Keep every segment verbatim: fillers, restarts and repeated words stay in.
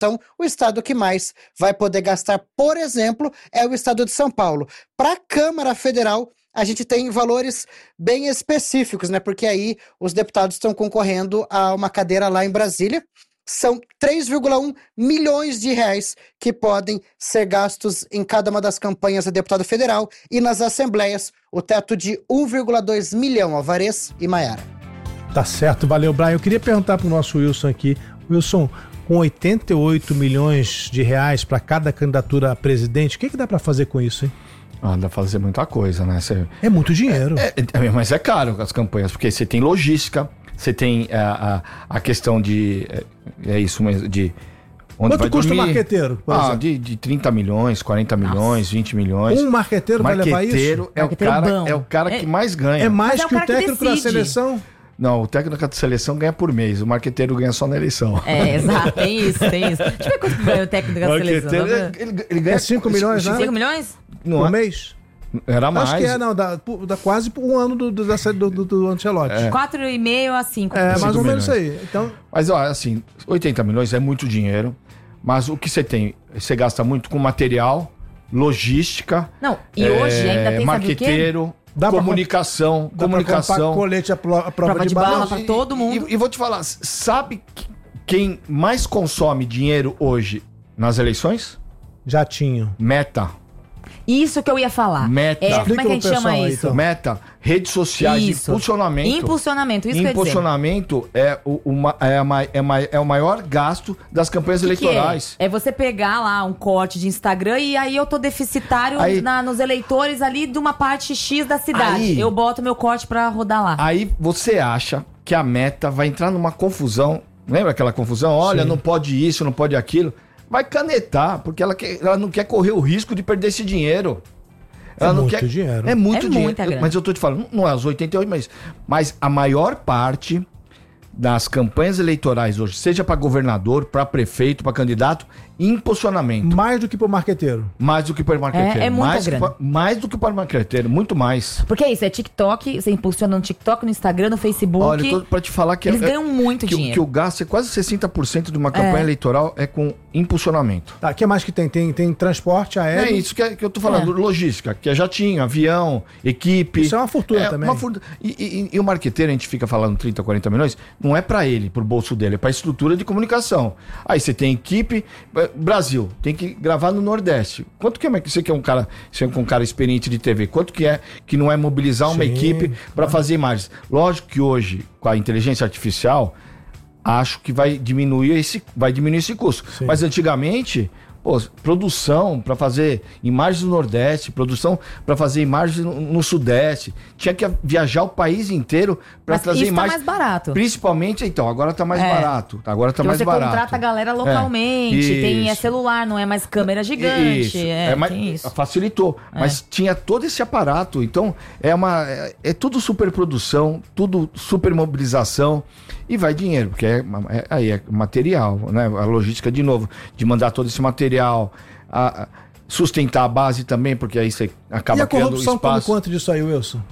Então, o estado que mais vai poder gastar, por exemplo, é o estado de São Paulo. Para a Câmara Federal, a gente tem valores bem específicos, né? Porque aí os deputados estão concorrendo a uma cadeira lá em Brasília. São três vírgula um milhões de reais que podem ser gastos em cada uma das campanhas a deputado federal e nas assembleias, o teto de um vírgula dois milhão, Alvarez e Maiara. Tá certo, valeu, Brian. Eu queria perguntar pro nosso Wilson aqui. Wilson, com oitenta e oito milhões de reais para cada candidatura a presidente, o que que dá para fazer com isso, hein? Ah, dá pra fazer muita coisa, né? Você... É muito dinheiro. É, é, mas é caro as campanhas, porque você tem logística, você tem a, a, a questão de... É, é isso mesmo, de... Onde Quanto vai custa dormir? um marqueteiro? Ah, de, de trinta milhões, quarenta milhões, Nossa. vinte milhões. Um marqueteiro, marqueteiro vai levar isso? É o cara, é o cara que mais ganha. É mais é que o, o técnico da seleção? Não, o técnico da seleção ganha por mês, o marqueteiro ganha só na eleição. É, exato, tem isso, tem isso. Deixa eu ver quanto ganha o técnico da seleção. Ele, ele, ele ganha cinco milhões, né? cinco milhões? Não por é? mês? Era mais. Acho que é, não, dá, dá quase um ano do, do, do, do, do Ancelotti. É. quatro e meio a cinco. É, mais ou menos isso aí. Então... Mas, ó, assim, oitenta milhões é muito dinheiro, mas o que você tem? Você gasta muito com material, logística. Não, e é, hoje ainda tem, marqueteiro, dá comunicação, pra, comunicação. Dá pra colete a, prova, a prova prova de, de bala, bala para todo mundo. E, e vou te falar, sabe quem mais consome dinheiro hoje nas eleições? Jatinho. Meta. Isso que eu ia falar. Meta. É, como é que a gente chama aí, isso? Então. Meta, redes sociais, isso. impulsionamento. Impulsionamento, isso que eu ia dizer. Impulsionamento é o, uma, é, a, é, a, é o maior gasto das campanhas que eleitorais. Que é? é você pegar lá um corte de Instagram e aí eu tô deficitário aí, na, nos eleitores ali de uma parte X da cidade. Aí, eu boto meu corte pra rodar lá. Aí você acha que a Meta vai entrar numa confusão. Lembra aquela confusão? Olha, Sim. não pode isso, não pode aquilo. Vai canetar, porque ela, quer, ela não quer correr o risco de perder esse dinheiro. Ela é não muito quer... dinheiro. É muito é dinheiro. Mas eu tô te falando, não é os oitenta e oito, mas, mas a maior parte das campanhas eleitorais hoje, seja para governador, para prefeito, para candidato, impulsionamento. Mais do que para o marqueteiro. Mais do que para o marqueteiro. É, é muita mais, grana. Que, mais do que para o marqueteiro, muito mais. Porque é isso, é TikTok, você impulsiona no TikTok, no Instagram, no Facebook. Olha, eu tô pra te falar que... Eles é, ganham muito que, dinheiro. Que o gasto é quase sessenta por cento de uma campanha é. eleitoral é com impulsionamento. Tá, o que mais que tem? Tem, tem transporte aéreo? É isso que, é, que eu tô falando, é. logística, que é jatinho, avião, equipe. Isso é uma fortuna é também. Uma fortuna. E, e, e o marqueteiro, a gente fica falando trinta, quarenta milhões, não é pra ele, pro bolso dele, é pra estrutura de comunicação. Aí você tem equipe, Brasil, tem que gravar no Nordeste. Quanto que é, você que é um cara, você é um cara experiente de T V, quanto que é que não é mobilizar uma Sim. equipe para fazer imagens? Lógico que hoje, com a inteligência artificial, acho que vai diminuir esse, vai diminuir esse custo. Sim. Mas antigamente, pô, produção para fazer imagens no Nordeste, produção para fazer imagens no, no Sudeste, tinha que viajar o país inteiro para trazer isso imagens. Tá mais barato. Principalmente, então, agora tá mais é. barato. Agora tá Porque mais você barato. Você contrata a galera localmente, é. tem é celular, não é mais câmera gigante. Isso. É, é mais, tem isso. Facilitou. É. Mas tinha todo esse aparato. Então, é uma é, é tudo superprodução, tudo super mobilização e vai dinheiro, porque é, é, aí é material, né? A logística, de novo, de mandar todo esse material, a, a sustentar a base também, porque aí você acaba criando espaço. E a corrupção toma quanto disso aí, Wilson?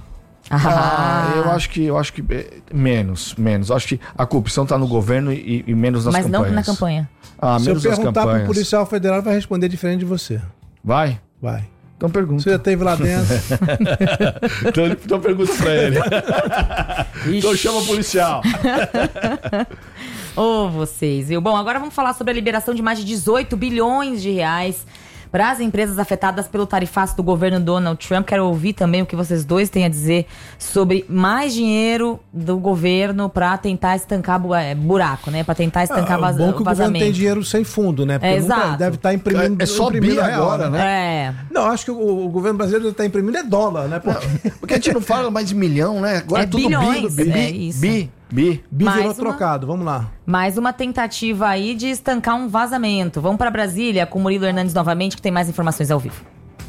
Ah, eu acho que eu acho que menos, menos. Acho que a corrupção está no governo e, e menos nas Mas campanhas. Mas não na campanha. Ah, Se menos eu nas perguntar campanhas. pro policial federal, vai responder diferente de você. Vai? Vai. Então pergunta. Você já esteve lá dentro? então, então pergunta pra ele. Então chama o policial. Ô, oh, vocês, viu? Bom, agora vamos falar sobre a liberação de mais de dezoito bilhões de reais para as empresas afetadas pelo tarifaço do governo Donald Trump. Quero ouvir também o que vocês dois têm a dizer sobre mais dinheiro do governo para tentar estancar é, buraco, né? Para tentar estancar ah, vaz, bom que o vazamento. O governo tem dinheiro sem fundo, né? Porque é, exato. Deve estar imprimindo. É, é só bi agora, né? É. Não, acho que o, o governo brasileiro deve estar imprimindo é dólar, né? Porque, não, porque a gente não fala mais de milhão, né? Agora é, é tudo bilhões, bi, bi, é isso. bi. Bi. Bi mais virou uma, trocado, vamos lá. Mais uma tentativa aí de estancar um vazamento. Vamos para Brasília com o Murilo Hernandes novamente, que tem mais informações ao vivo.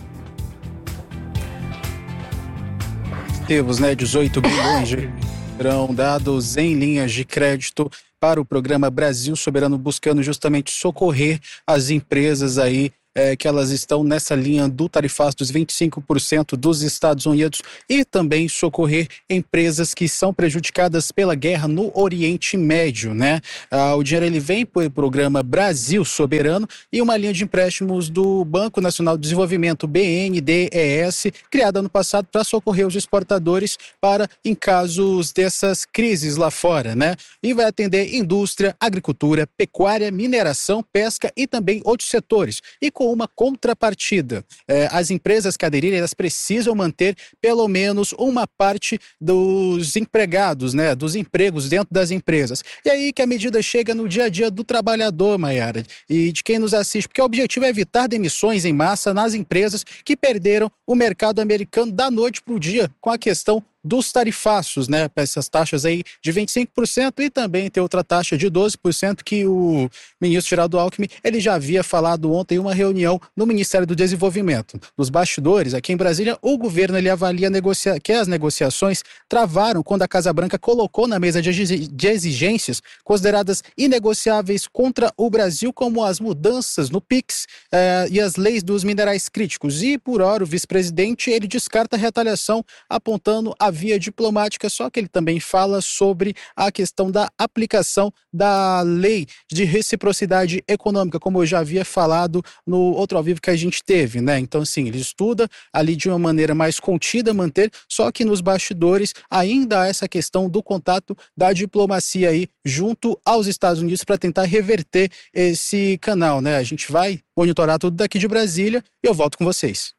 Temos, né, dezoito bilhões de serão dados em linhas de crédito para o programa Brasil Soberano, buscando justamente socorrer as empresas aí é, que elas estão nessa linha do tarifaço dos vinte e cinco por cento dos Estados Unidos e também socorrer empresas que são prejudicadas pela guerra no Oriente Médio, né? Ah, o dinheiro ele vem por programa Brasil Soberano e uma linha de empréstimos do Banco Nacional de Desenvolvimento, B N D E S, criada ano passado para socorrer os exportadores para em casos dessas crises lá fora, né? E vai atender indústria, agricultura, pecuária, mineração, pesca e também outros setores. E com uma contrapartida, eh, as empresas que aderirem, elas precisam manter pelo menos uma parte dos empregados, né? Dos empregos dentro das empresas. E aí que a medida chega no dia a dia do trabalhador, Maiara, e de quem nos assiste, porque o objetivo é evitar demissões em massa nas empresas que perderam o mercado americano da noite para o dia com a questão dos tarifaços, né, para essas taxas aí de vinte e cinco por cento e também tem outra taxa de doze por cento que o ministro Geraldo Alckmin, ele já havia falado ontem em uma reunião no Ministério do Desenvolvimento. Nos bastidores, aqui em Brasília, o governo ele avalia negocia... que as negociações travaram quando a Casa Branca colocou na mesa de exigências consideradas inegociáveis contra o Brasil, como as mudanças no PIX eh, e as leis dos minerais críticos. E, por hora, o vice-presidente ele descarta a retaliação, apontando a via diplomática, só que ele também fala sobre a questão da aplicação da lei de reciprocidade econômica, como eu já havia falado no outro ao vivo que a gente teve, né? Então, assim, ele estuda ali de uma maneira mais contida, manter, só que nos bastidores ainda há essa questão do contato da diplomacia aí junto aos Estados Unidos para tentar reverter esse canal, né? A gente vai monitorar tudo daqui de Brasília e eu volto com vocês.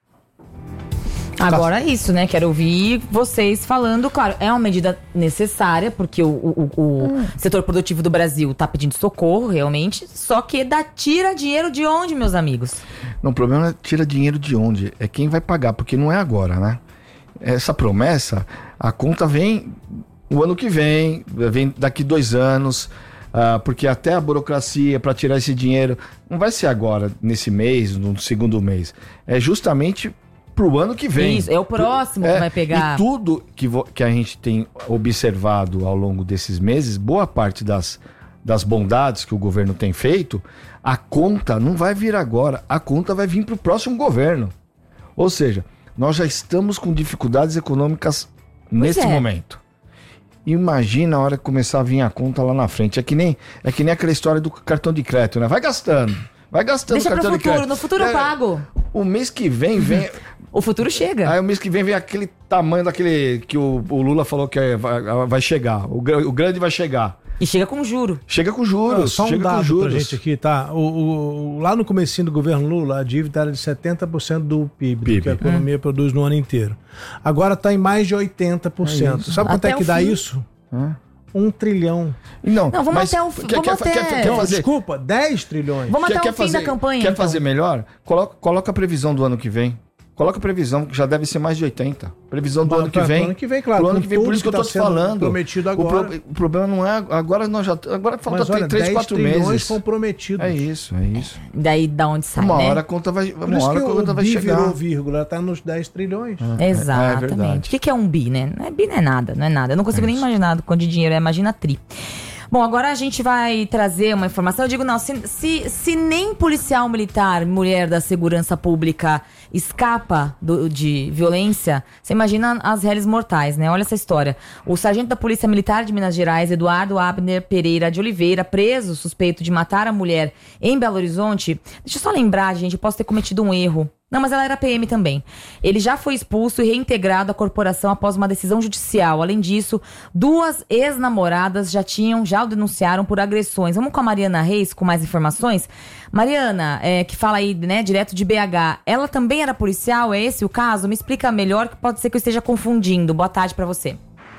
Agora é isso, né? Quero ouvir vocês falando. Claro, é uma medida necessária, porque o, o, o hum. setor produtivo do Brasil tá pedindo socorro, realmente. Só que dá, tira dinheiro de onde, meus amigos? Não, o problema é tira dinheiro de onde? É quem vai pagar, porque não é agora, né? Essa promessa, a conta vem o ano que vem, vem daqui dois anos... Uh, porque até a burocracia para tirar esse dinheiro não vai ser agora, nesse mês, no segundo mês. É justamente pro ano que vem. Isso, é o próximo é, que vai pegar. E tudo que, vo- que a gente tem observado ao longo desses meses, boa parte das, das bondades que o governo tem feito, a conta não vai vir agora, a conta vai vir pro próximo governo. Ou seja, nós já estamos com dificuldades econômicas pois nesse é. momento. Imagina a hora que começar a vir a conta lá na frente. É que nem, é que nem aquela história do cartão de crédito, né? Vai gastando, vai gastando o cartão futuro, de crédito. No futuro é, eu pago. O mês que vem, vem... O futuro chega. Aí o mês que vem vem aquele tamanho daquele que o, o Lula falou que é, vai, vai chegar. O, o grande vai chegar. E chega com juro. Chega com juros. Ah, só um chega dado com juros. pra gente aqui, tá? O, o, lá no comecinho do governo Lula, a dívida era de setenta por cento do P I B, P I B. que a economia hum. produz no ano inteiro. Agora está em mais de oitenta por cento. É Sabe quanto Até é que dá fim. isso? Hã? Um trilhão. Não, Não, vamos mas até o quer, vamos quer, até... quer, quer fazer, Desculpa, dez trilhões. Vamos quer, até quer o fim fazer, da campanha. Quer então. fazer melhor? Coloca, coloca a previsão do ano que vem. Coloca a previsão, que já deve ser mais de oitenta. Previsão do Bom, ano que pra- vem. pro ano que vem, claro, Pro ano com que vem, por tudo isso que eu que tô tá te sendo falando. prometido O, agora. pro- o problema não é... Agora nós já... Agora falta Mas olha, três, dez quatro trilhões meses. comprometidos. É isso, é isso. Daí da onde sai, Uma né? hora a conta vai, Por uma isso hora que a o conta vai bi chegar. virou vírgula, tá nos dez trilhões. É, é Exatamente. verdade. O que, que é um bi, né? Não é bi, não é nada, não é nada. Eu não consigo É nem isso. imaginar do quanto de dinheiro é, imagina tri. Bom, agora a gente vai trazer uma informação. Eu digo, não, se, se, se nem policial militar, mulher da segurança pública, escapa do, de violência, você imagina as réis mortais, né? Olha essa história. O sargento da Polícia Militar de Minas Gerais, Eduardo Abner Pereira de Oliveira, preso, suspeito de matar a mulher em Belo Horizonte. Deixa eu só lembrar, gente, eu posso ter cometido um erro. Não, mas ela era P M também. Ele já foi expulso e reintegrado à corporação após uma decisão judicial. Além disso, duas ex-namoradas já tinham, já o denunciaram por agressões. Vamos com a Mariana Reis com mais informações? Mariana, é, que fala aí, né, direto de B H. Ela também era policial? É esse o caso? Me explica melhor, que pode ser que eu esteja confundindo. Boa tarde pra você.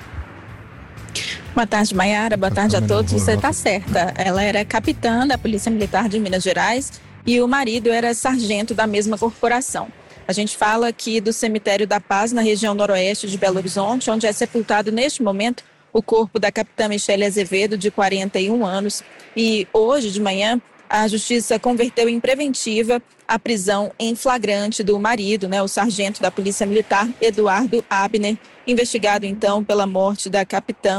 Boa tarde, Maiara. Boa tarde a todos. Você está certa. Ela era capitã da Polícia Militar de Minas Gerais e o marido era sargento da mesma corporação. A gente fala aqui do Cemitério da Paz, na região noroeste de Belo Horizonte, onde é sepultado neste momento o corpo da capitã Michele Azevedo, de quarenta e um anos. E hoje de manhã, a Justiça converteu em preventiva a prisão em flagrante do marido, né, o sargento da Polícia Militar, Eduardo Abner, investigado então pela morte da capitã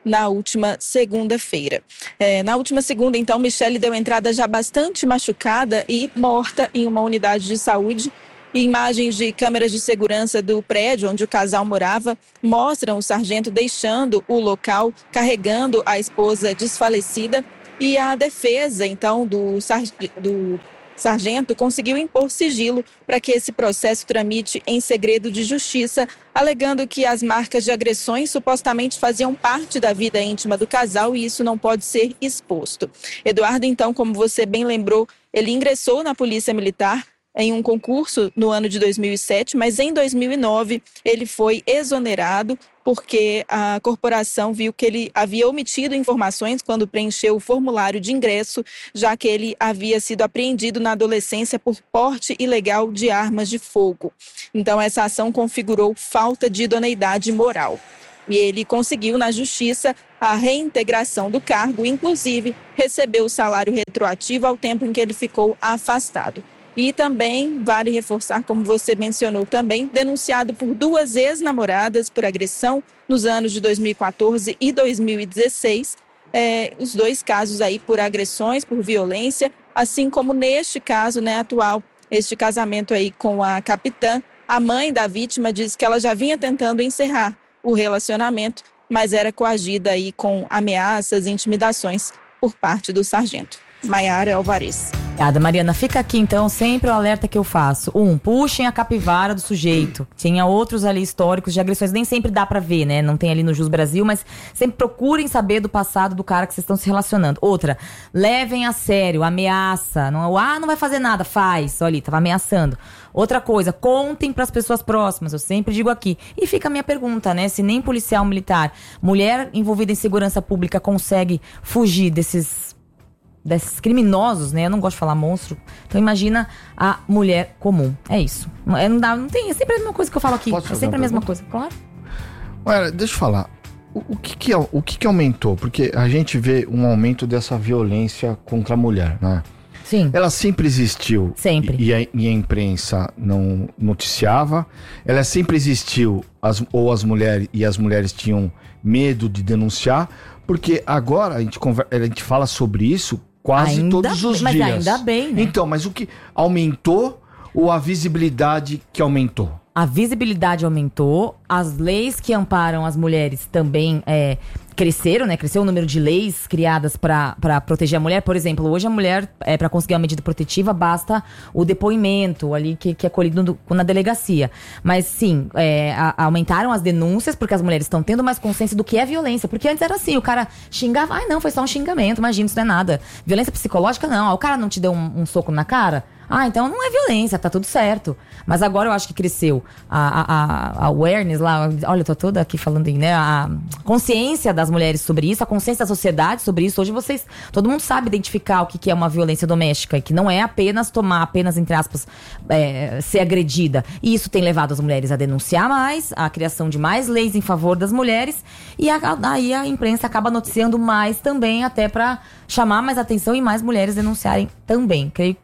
na última segunda-feira. É, na última segunda, então, Michele deu entrada já bastante machucada e morta em uma unidade de saúde. Imagens de câmeras de segurança do prédio onde o casal morava mostram o sargento deixando o local, carregando a esposa desfalecida, e a defesa, então, do, sar- do sargento conseguiu impor sigilo para que esse processo tramite em segredo de justiça, alegando que as marcas de agressões supostamente faziam parte da vida íntima do casal e isso não pode ser exposto. Eduardo, então, como você bem lembrou, ele ingressou na Polícia Militar em um concurso no ano de dois mil e sete, mas em dois mil e nove ele foi exonerado porque a corporação viu que ele havia omitido informações quando preencheu o formulário de ingresso, já que ele havia sido apreendido na adolescência por porte ilegal de armas de fogo. Então essa ação configurou falta de idoneidade moral. E ele conseguiu na justiça a reintegração do cargo, inclusive recebeu o salário retroativo ao tempo em que ele ficou afastado. E também, vale reforçar, como você mencionou também, denunciado por duas ex-namoradas por agressão nos anos de dois mil e quatorze e dois mil e dezesseis. É, os dois casos aí por agressões, por violência, assim como neste caso, né, atual, este casamento aí com a capitã. A mãe da vítima diz que ela já vinha tentando encerrar o relacionamento, mas era coagida aí com ameaças e intimidações por parte do sargento. Maiara Alvarez. Obrigada, Mariana. Fica aqui, então, sempre o alerta que eu faço. Um, puxem a capivara do sujeito. Tinha outros ali históricos de agressões, nem sempre dá pra ver, né? Não tem ali no Jus Brasil, mas sempre procurem saber do passado do cara que vocês estão se relacionando. Outra, levem a sério, ameaça. Não, ah, não vai fazer nada, faz. Olha ali, tava ameaçando. Outra coisa, contem pras pessoas próximas, eu sempre digo aqui. E fica a minha pergunta, né? Se nem policial militar, mulher envolvida em segurança pública consegue fugir desses... desses criminosos, né? Eu não gosto de falar monstro. Então imagina a mulher comum. É isso. Não, é, não, dá, não tem, é sempre a mesma coisa que eu falo aqui. Posso é fazer sempre a uma mesma pergunta? coisa, claro. Olha, deixa eu falar. O, o, que, que, é- o que, que aumentou? Porque a gente vê um aumento dessa violência contra a mulher, né? Sim. Ela sempre existiu. Sempre. E, e, a, e a imprensa não noticiava. Ela sempre existiu, as, ou as mulheres, e as mulheres tinham medo de denunciar. Porque agora a gente, conver, a gente fala sobre isso quase Ainda todos os bem, dias. mas ainda bem, né? Então, mas o que aumentou ou a visibilidade que aumentou? A visibilidade aumentou, as leis que amparam as mulheres também é, cresceram, né? Cresceu o número de leis criadas para proteger a mulher. Por exemplo, hoje a mulher, é, para conseguir uma medida protetiva, basta o depoimento ali que, que é colhido no, na delegacia. Mas sim, é, a, aumentaram as denúncias porque as mulheres estão tendo mais consciência do que é violência. Porque antes era assim, o cara xingava, ai não, foi só um xingamento, imagina, isso não é nada. Violência psicológica não, ah, o cara não te deu um, um soco na cara? Ah, então não é violência, tá tudo certo. Mas agora eu acho que cresceu a, a, a awareness lá, olha, eu tô toda aqui falando, né, a consciência das mulheres sobre isso, a consciência da sociedade sobre isso. Hoje vocês, todo mundo sabe identificar o que, que é uma violência doméstica e que não é apenas tomar, apenas, entre aspas, é, ser agredida. E isso tem levado as mulheres a denunciar mais, a criação de mais leis em favor das mulheres e a, aí a imprensa acaba noticiando mais também, até pra chamar mais atenção e mais mulheres denunciarem também. Creio,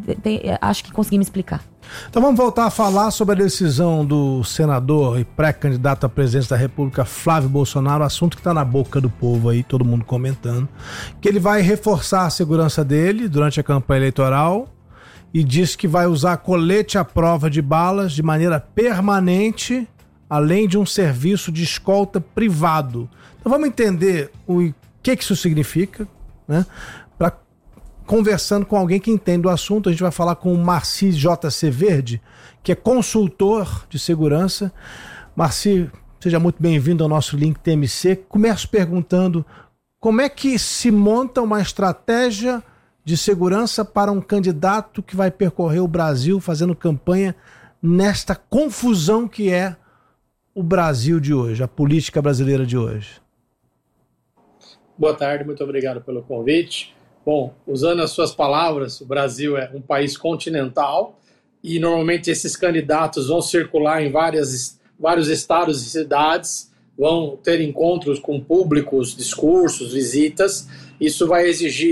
acho que consegui me explicar. Então vamos voltar a falar sobre a decisão do senador e pré-candidato à presidência da República, Flávio Bolsonaro, assunto que está na boca do povo aí, todo mundo comentando, que ele vai reforçar a segurança dele durante a campanha eleitoral e diz que vai usar colete à prova de balas de maneira permanente, além de um serviço de escolta privado. Então vamos entender o que, que isso significa, né? Para conversando com alguém que entende o assunto, a gente vai falar com o Marci J C Verde, que é consultor de segurança. Marci, seja muito bem-vindo ao nosso Link T M C. Começo perguntando como é que se monta uma estratégia de segurança para um candidato que vai percorrer o Brasil fazendo campanha nesta confusão que é o Brasil de hoje, a política brasileira de hoje. Boa tarde, muito obrigado pelo convite. Bom, usando as suas palavras, o Brasil é um país continental e normalmente esses candidatos vão circular em várias, vários estados e cidades, vão ter encontros com públicos, discursos, visitas. Isso vai exigir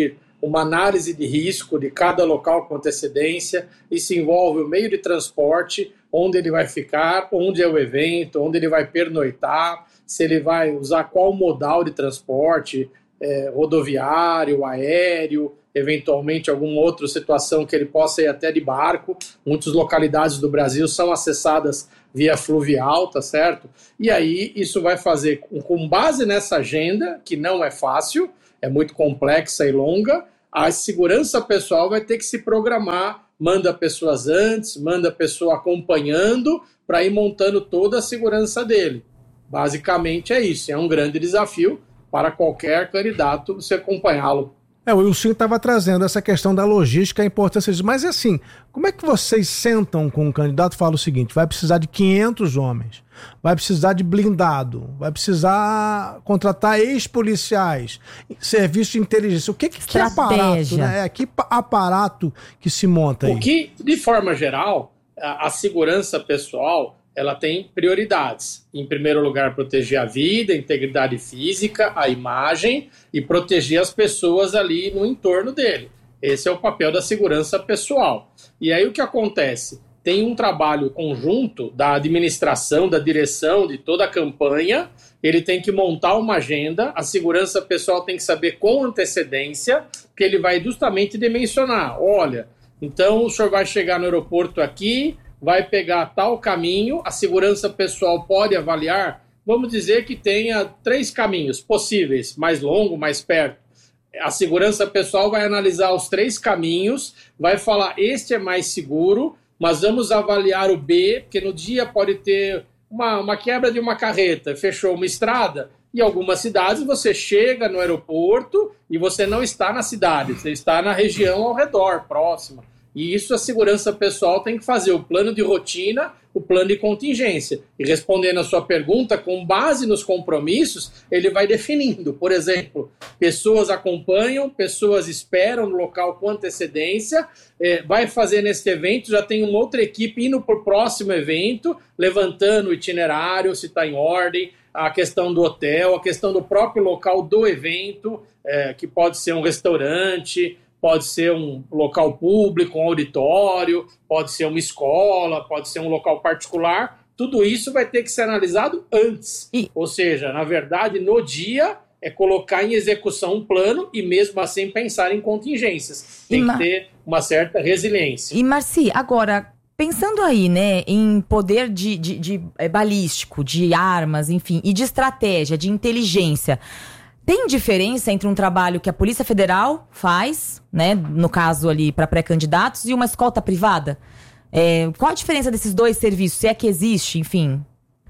uma análise de risco de cada local com antecedência. Isso envolve o meio de transporte, onde ele vai ficar, onde é o evento, onde ele vai pernoitar, se ele vai usar qual modal de transporte, é, rodoviário, aéreo, eventualmente alguma outra situação que ele possa ir até de barco. Muitas localidades do Brasil são acessadas via fluvial, tá certo? E aí isso vai fazer, com base nessa agenda, que não é fácil, é muito complexa e longa, a segurança pessoal vai ter que se programar, manda pessoas antes, manda a pessoa acompanhando para ir montando toda a segurança dele. Basicamente é isso, é um grande desafio para qualquer candidato você acompanhá-lo. É, o Wilson estava trazendo essa questão da logística, a importância disso. Mas assim, como é que vocês sentam com o candidato e falam o seguinte: vai precisar de quinhentos homens, vai precisar de blindado, vai precisar contratar ex-policiais, serviço de inteligência. O que, que, que é aparato, né? É, que aparato que se monta aí? O que, de forma geral, a, a segurança pessoal, ela tem prioridades. Em primeiro lugar, proteger a vida, a integridade física, a imagem e proteger as pessoas ali no entorno dele. Esse é o papel da segurança pessoal. E aí o que acontece? Tem um trabalho conjunto da administração, da direção, de toda a campanha. Ele tem que montar uma agenda, a segurança pessoal tem que saber com antecedência, que ele vai justamente dimensionar. Olha, então o senhor vai chegar no aeroporto aqui, vai pegar tal caminho, a segurança pessoal pode avaliar, vamos dizer que tenha três caminhos possíveis, mais longo, mais perto. A segurança pessoal vai analisar os três caminhos, vai falar, este é mais seguro, mas vamos avaliar o B, porque no dia pode ter uma, uma quebra de uma carreta, fechou uma estrada. Em algumas cidades você chega no aeroporto e você não está na cidade, você está na região ao redor, próxima. E isso a segurança pessoal tem que fazer, o plano de rotina, o plano de contingência. E respondendo a sua pergunta, com base nos compromissos, ele vai definindo. Por exemplo, pessoas acompanham, pessoas esperam no local com antecedência, é, vai fazer neste evento, já tem uma outra equipe indo para o próximo evento, levantando o itinerário, se está em ordem, a questão do hotel, a questão do próprio local do evento, é, que pode ser um restaurante, pode ser um local público, um auditório, pode ser uma escola, pode ser um local particular. Tudo isso vai ter que ser analisado antes. E... Ou seja, na verdade, no dia é colocar em execução um plano e mesmo assim pensar em contingências. Tem Mar... que ter uma certa resiliência. E Marci, agora, pensando aí, né, em poder de, de, de é, balístico, de armas, enfim, e de estratégia, de inteligência, tem diferença entre um trabalho que a Polícia Federal faz, né, no caso ali para pré-candidatos, e uma escolta privada? É, qual a diferença desses dois serviços, se é que existe, enfim?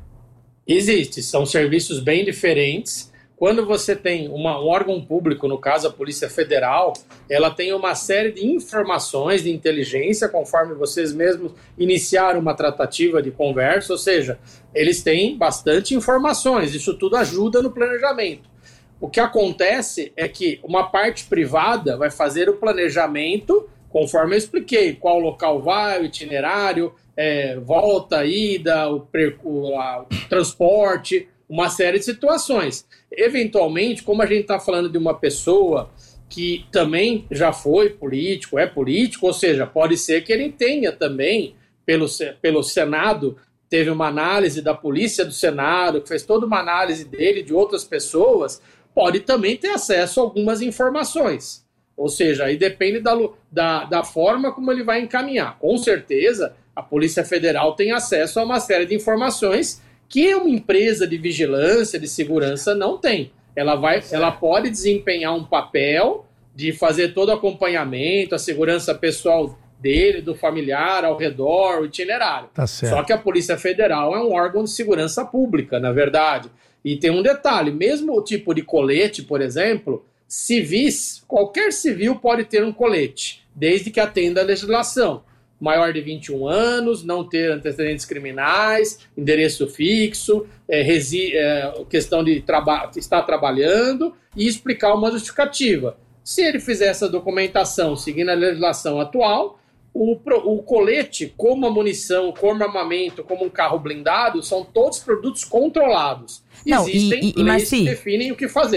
Existe, são serviços bem diferentes. Quando você tem uma, um órgão público, no caso a Polícia Federal, ela tem uma série de informações de inteligência, conforme vocês mesmos iniciaram uma tratativa de conversa, ou seja, eles têm bastante informações, isso tudo ajuda no planejamento. O que acontece é que uma parte privada vai fazer o planejamento, conforme eu expliquei, qual local vai, o itinerário, é, volta, ida, o, o, a, o transporte, uma série de situações. Eventualmente, como a gente está falando de uma pessoa que também já foi político, é político, ou seja, pode ser que ele tenha também, pelo, pelo Senado, teve uma análise da Polícia do Senado, que fez toda uma análise dele, de outras pessoas, pode também ter acesso a algumas informações. Ou seja, aí depende da, da, da forma como ele vai encaminhar. Com certeza, a Polícia Federal tem acesso a uma série de informações que uma empresa de vigilância, de segurança, não tem. Ela, vai, ela pode desempenhar um papel de fazer todo o acompanhamento, a segurança pessoal dele, do familiar, ao redor, o itinerário. Tá certo. Só que a Polícia Federal é um órgão de segurança pública, na verdade. E tem um detalhe, mesmo o tipo de colete, por exemplo, civis, qualquer civil pode ter um colete, desde que atenda à legislação. Maior de vinte e um anos, não ter antecedentes criminais, endereço fixo, é, resi- é, questão de traba- estar trabalhando e explicar uma justificativa. Se ele fizer essa documentação seguindo a legislação atual, o, o colete, como a munição, como armamento, como um carro blindado, são todos produtos controlados. Não, Existem e, e, leis Marci, que definem o que fazer.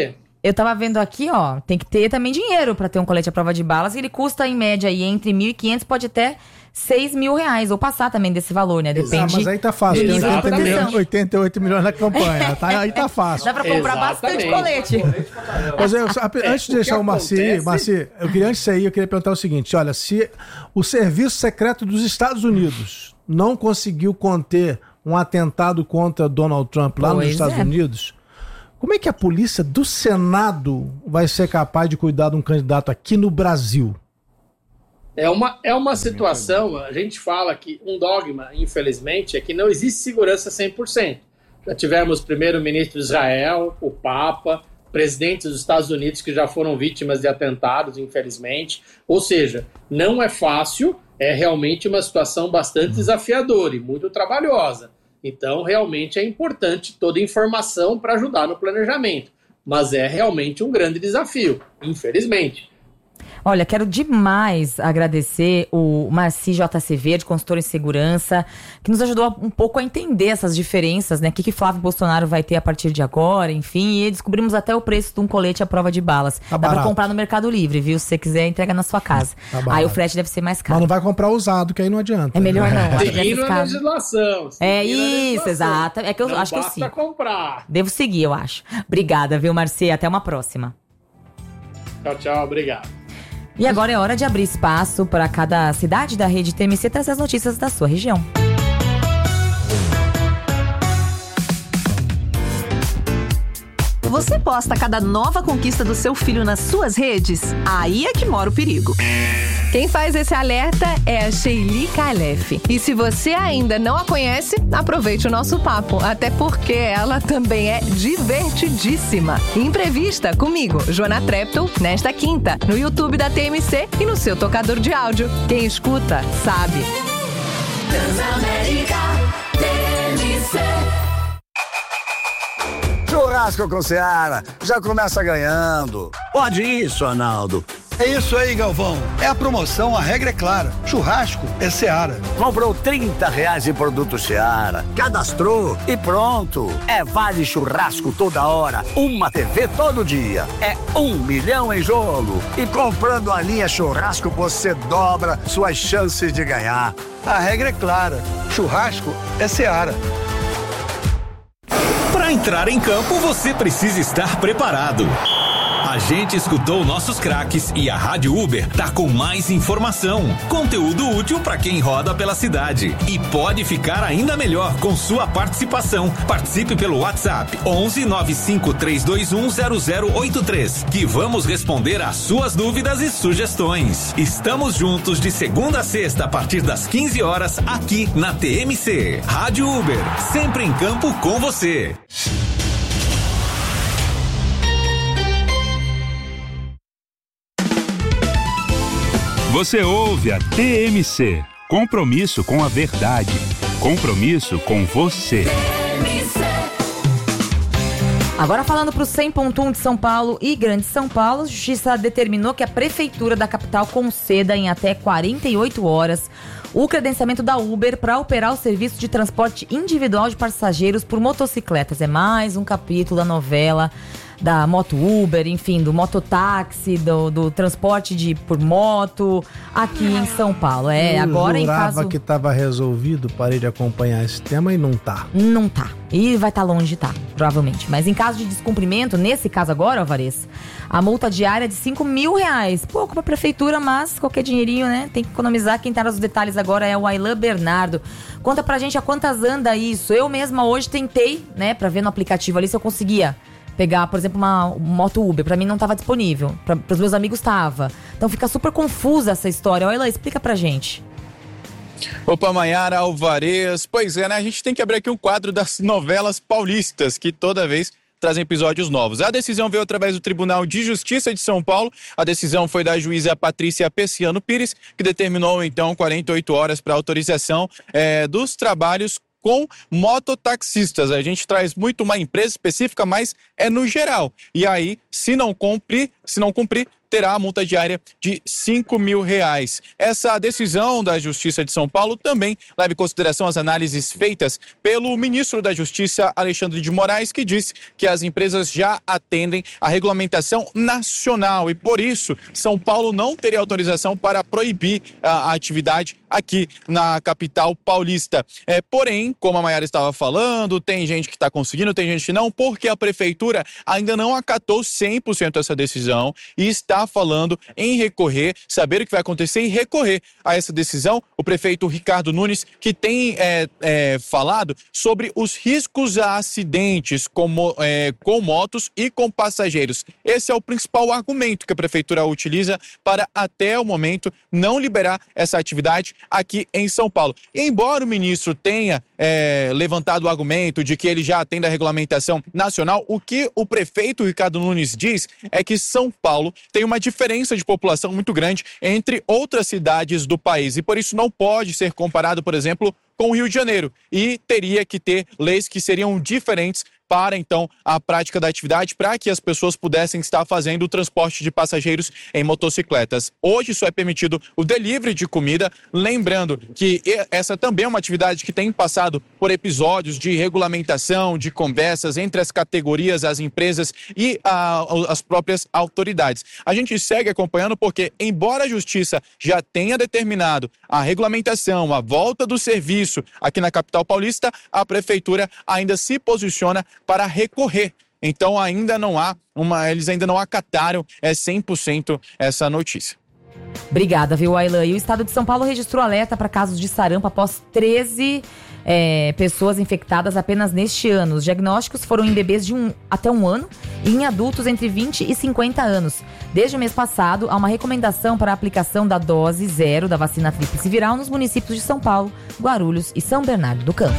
Eu tava vendo aqui, ó, tem que ter também dinheiro pra ter um colete à prova de balas. Ele custa, em média, aí, entre mil e quinhentos, pode até seis mil reais. Ou passar também desse valor, né? Depende. Ah, mas aí tá fácil. Tem oitenta milhões, oitenta e oito milhões na campanha. Tá, aí tá fácil. Dá pra comprar bastante colete. Mas eu, antes de deixar o Marci, Marci, eu queria, antes de sair, eu queria perguntar o seguinte: olha, se o Serviço Secreto dos Estados Unidos não conseguiu conter um atentado contra Donald Trump lá pois nos Estados é. Unidos, como é que a polícia do Senado vai ser capaz de cuidar de um candidato aqui no Brasil? É uma, é uma situação, a gente fala que um dogma, infelizmente, é que não existe segurança cem por cento. Já tivemos o primeiro-ministro de Israel, o Papa, presidentes dos Estados Unidos que já foram vítimas de atentados, infelizmente. Ou seja, não é fácil, é realmente uma situação bastante desafiadora e muito trabalhosa. Então, realmente é importante toda informação para ajudar no planejamento. Mas é realmente um grande desafio, infelizmente. Olha, quero demais agradecer o Marci J C Verde, consultor em segurança, que nos ajudou um pouco a entender essas diferenças, né? O que, que Flávio Bolsonaro vai ter a partir de agora, enfim. E descobrimos até o preço de um colete à prova de balas. Tá Dá barato. Pra comprar no Mercado Livre, viu? Se você quiser, entrega na sua casa. Tá aí o frete deve ser mais caro. Mas não vai comprar usado, que aí não adianta. É melhor não. Seguindo a legislação. É isso, exato. É que eu não acho que eu sim. comprar. Devo seguir, eu acho. Obrigada, viu, Marci? Até uma próxima. Tchau, tchau. Obrigado. E agora é hora de abrir espaço para cada cidade da rede T M C trazer as notícias da sua região. Você posta cada nova conquista do seu filho nas suas redes? Aí é que mora o perigo. Quem faz esse alerta é a Sheili Calef. E se você ainda não a conhece, aproveite o nosso papo, até porque ela também é divertidíssima. Imprevista comigo, Joana Treptow, nesta quinta, no YouTube da T M C e no seu tocador de áudio. Quem escuta, sabe. Transamérica T M C. Churrasco com Seara, já começa ganhando. Pode isso, Arnaldo. É isso aí, Galvão. É a promoção, a regra é clara. Churrasco é Seara. Comprou trinta reais em produto Seara, cadastrou e pronto. É vale churrasco toda hora, uma T V todo dia. É um milhão em jogo. E comprando a linha churrasco, você dobra suas chances de ganhar. A regra é clara. Churrasco é Seara. Para entrar em campo, você precisa estar preparado. A gente escutou nossos craques e a Rádio Uber tá com mais informação, conteúdo útil para quem roda pela cidade. E pode ficar ainda melhor com sua participação. Participe pelo WhatsApp onze nove cinco três dois um zero zero oito três, que vamos responder às suas dúvidas e sugestões. Estamos juntos de segunda a sexta a partir das quinze horas aqui na T M C. Rádio Uber, sempre em campo com você. Você ouve a T M C. Compromisso com a verdade. Compromisso com você. Agora falando para o cem ponto um de São Paulo e Grande São Paulo, a Justiça determinou que a Prefeitura da capital conceda em até quarenta e oito horas o credenciamento da Uber para operar o serviço de transporte individual de passageiros por motocicletas. É mais um capítulo da novela da moto Uber, enfim, do mototáxi, do, do transporte de, por moto aqui em São Paulo. É, Eu agora em caso... caso... que estava resolvido, parei de acompanhar esse tema e não tá. Não tá. E vai estar tá longe de tá, provavelmente. Mas em caso de descumprimento, nesse caso agora, Alvarez, a multa diária é de cinco mil reais. Pouco pra prefeitura, mas qualquer dinheirinho, né? Tem que economizar. Quem tá nos detalhes agora é o Ailan Bernardo. Conta pra gente a quantas anda isso. Eu mesma hoje tentei, né, pra ver no aplicativo ali se eu conseguia pegar, por exemplo, uma moto Uber. Pra mim não tava disponível. Pra, pros meus amigos tava. Então fica super confusa essa história. Ailan, explica pra gente. Opa, Maiara, Alvarez. Pois é, né? A gente tem que abrir aqui um quadro das novelas paulistas, que toda vez trazem episódios novos. A decisão veio através do Tribunal de Justiça de São Paulo. A decisão foi da juíza Patrícia Pessiano Pires, que determinou, então, quarenta e oito horas para autorização é, dos trabalhos com mototaxistas. A gente traz muito uma empresa específica, mas é no geral. E aí, se não cumprir, Se não cumprir, terá a multa diária de cinco mil reais. Essa decisão da Justiça de São Paulo também leva em consideração as análises feitas pelo ministro da Justiça, Alexandre de Moraes, que disse que as empresas já atendem à regulamentação nacional e, por isso, São Paulo não teria autorização para proibir a atividade aqui na capital paulista. É, porém, como a Maiara estava falando, tem gente que está conseguindo, tem gente que não, porque a prefeitura ainda não acatou cem por cento essa decisão e está falando em recorrer, saber o que vai acontecer e recorrer a essa decisão. O prefeito Ricardo Nunes, que tem é, é, falado sobre os riscos a acidentes com, é, com motos e com passageiros. Esse é o principal argumento que a prefeitura utiliza para, até o momento, não liberar essa atividade aqui em São Paulo. E embora o ministro tenha é, levantado o argumento de que ele já atende a regulamentação nacional, o que o prefeito Ricardo Nunes diz é que São Paulo tem uma diferença de população muito grande entre outras cidades do país e por isso não pode ser comparado, por exemplo, com o Rio de Janeiro e teria que ter leis que seriam diferentes para, então, a prática da atividade, para que as pessoas pudessem estar fazendo o transporte de passageiros em motocicletas. Hoje só é permitido o delivery de comida, lembrando que essa também é uma atividade que tem passado por episódios de regulamentação, de conversas entre as categorias, as empresas e a, as próprias autoridades. A gente segue acompanhando porque, embora a Justiça já tenha determinado a regulamentação, a volta do serviço aqui na capital paulista, a Prefeitura ainda se posiciona para recorrer. Então ainda não há uma, eles ainda não acataram é, cem por cento essa notícia. Obrigada, viu, Aylan? E o estado de São Paulo registrou alerta para casos de sarampo após treze é, pessoas infectadas apenas neste ano. Os diagnósticos foram em bebês de um, até um ano e em adultos entre vinte e cinquenta anos. Desde o mês passado, há uma recomendação para a aplicação da dose zero da vacina tríplice viral nos municípios de São Paulo, Guarulhos e São Bernardo do Campo.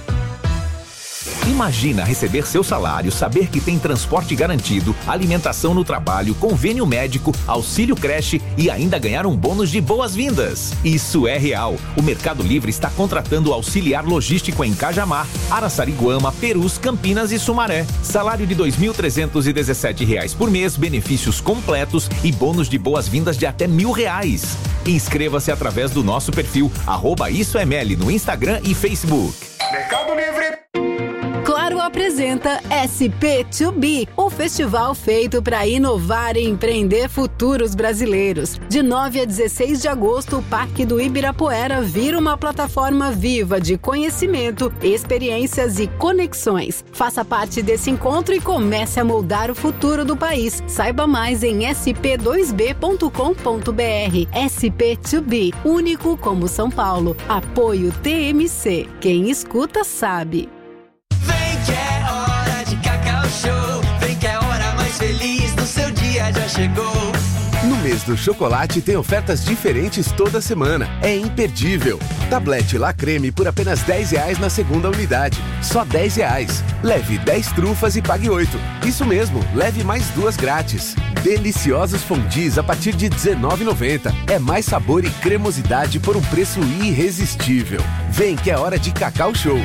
Imagina receber seu salário, saber que tem transporte garantido, alimentação no trabalho, convênio médico, auxílio creche e ainda ganhar um bônus de boas-vindas. Isso é real. O Mercado Livre está contratando auxiliar logístico em Cajamar, Araçariguama, Perus, Campinas e Sumaré. Salário de dois mil trezentos e dezessete reais por mês, benefícios completos e bônus de boas-vindas de até mil reais. Inscreva-se através do nosso perfil arroba Isso é Meli no Instagram e Facebook. Mercado Livre. Claro apresenta S P dois B, um festival feito para inovar e empreender futuros brasileiros. De nove a dezesseis de agosto, o Parque do Ibirapuera vira uma plataforma viva de conhecimento, experiências e conexões. Faça parte desse encontro e comece a moldar o futuro do país. Saiba mais em s p dois b ponto com ponto b r. S P dois B, único como São Paulo. Apoio T M C. Quem escuta sabe. Que é hora de Cacau Show. Vem que é hora mais feliz do seu dia já chegou. No mês do chocolate tem ofertas diferentes toda semana. É imperdível. Tablete La Creme por apenas dez reais na segunda unidade. Só dez reais. Leve dez trufas e pague oito. Isso mesmo, leve mais duas grátis. Deliciosos fondis a partir de dezenove reais e noventa centavos. É mais sabor e cremosidade por um preço irresistível. Vem que é hora de Cacau Show.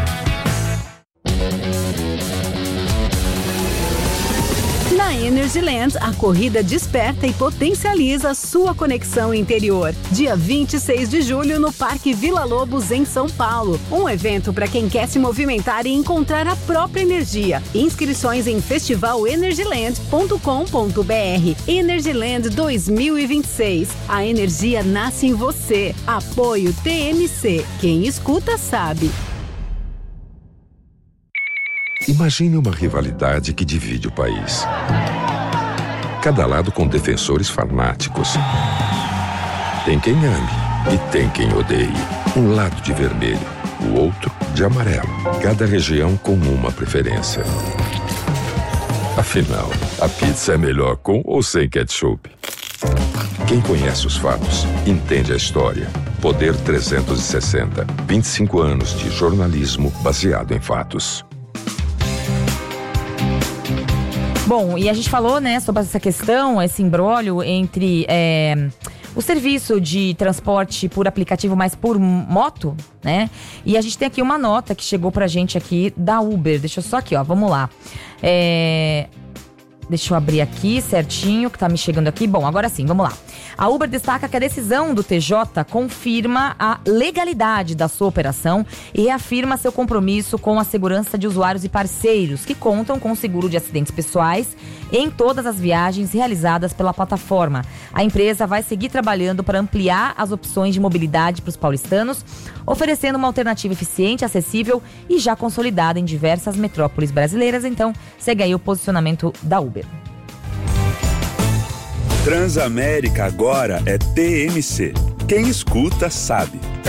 Na Energyland, a corrida desperta e potencializa sua conexão interior. Dia vinte e seis de julho no Parque Vila Lobos, em São Paulo. Um evento para quem quer se movimentar e encontrar a própria energia. Inscrições em festival energyland ponto com ponto b r. Energyland dois mil e vinte e seis. A energia nasce em você. Apoio T M C. Quem escuta sabe. Imagine uma rivalidade que divide o país. Cada lado com defensores fanáticos. Tem quem ame e tem quem odeie. Um lado de vermelho, o outro de amarelo. Cada região com uma preferência. Afinal, a pizza é melhor com ou sem ketchup? Quem conhece os fatos, entende a história. Poder trezentos e sessenta. vinte e cinco anos de jornalismo baseado em fatos. Bom, e a gente falou, né, sobre essa questão, esse imbróglio entre é, o serviço de transporte por aplicativo, mas por moto, né? E a gente tem aqui uma nota que chegou pra gente aqui da Uber. Deixa eu só aqui, ó, vamos lá. É... Deixa eu abrir aqui certinho, que tá me chegando aqui. Bom, agora sim, vamos lá. A Uber destaca que a decisão do T J confirma a legalidade da sua operação e reafirma seu compromisso com a segurança de usuários e parceiros que contam com seguro de acidentes pessoais em todas as viagens realizadas pela plataforma. A empresa vai seguir trabalhando para ampliar as opções de mobilidade para os paulistanos, oferecendo uma alternativa eficiente, acessível e já consolidada em diversas metrópoles brasileiras. Então, segue aí o posicionamento da Uber. Transamérica agora é T M C. Quem escuta sabe.